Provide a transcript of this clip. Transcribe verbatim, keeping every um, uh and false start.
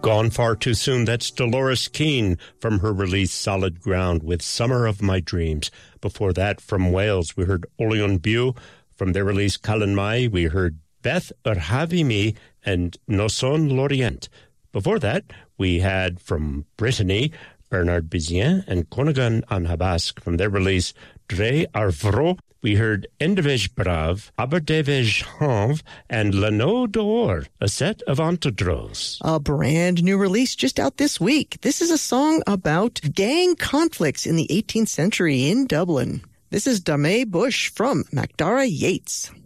Gone Far Too Soon, that's Dolores Keane from her release Solid Ground with Summer of My Dreams. Before that, from Wales, we heard Olion Bew. From their release Callan Mai, we heard Beth Urhavi Me and Noson Lorient. Before that, we had from Brittany, Bernard Bizien and Conagan Anhabask. From their release Dre Arvro, we heard Endevej Brav, Aberdevej Hanv, and Lano d'Or, a set of Antodros. A brand new release just out this week. This is a song about gang conflicts in the eighteenth century in Dublin. This is Dame Bush from Macdara Yates.